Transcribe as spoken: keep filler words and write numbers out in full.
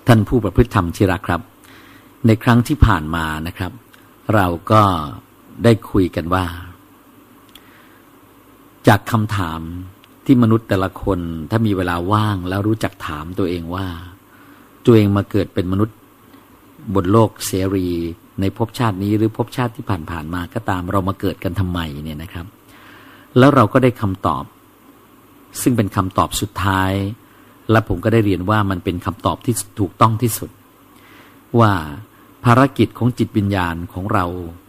ท่านผู้ประพฤติธรรมที่รักครับในครั้งที่ผ่านมานะครับเราก็ได้คุยกันว่าจากคำถามที่มนุษย์แต่ละคนถ้ามีเวลาว่างแล้วรู้จักถามตัวเองว่าตัวเองมาเกิดเป็นมนุษย์บนโลกเสรีในภพชาตินี้หรือภพชาติที่ผ่านๆมาก็ตามเรามาเกิดกันทำไมเนี่ยนะครับแล้วเราก็ได้คำตอบซึ่งเป็นคำตอบสุดท้ายและผมก็ได้เรียนว่ามันเป็นคำตอบที่ถูกต้องที่สุดว่าภารกิจของจิตวิญญาณของเรา